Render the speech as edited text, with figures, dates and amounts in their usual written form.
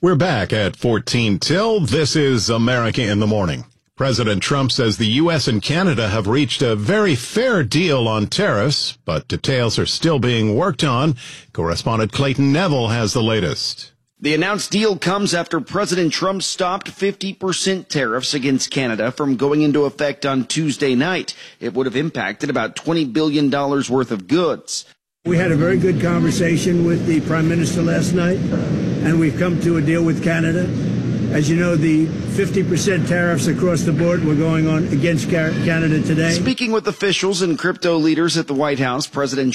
We're back at 14 till. This is America in the Morning. President Trump says the U.S. and Canada have reached a very fair deal on tariffs, but details are still being worked on. Correspondent Clayton Neville has the latest. The announced deal comes after President Trump stopped 50% tariffs against Canada from going into effect on Tuesday night. It would have impacted about $20 billion worth of goods. We had a very good conversation with the Prime Minister last night, and we've come to a deal with Canada. As you know, the 50% tariffs across the board were going on against Canada today. Speaking with officials and crypto leaders at the White House, President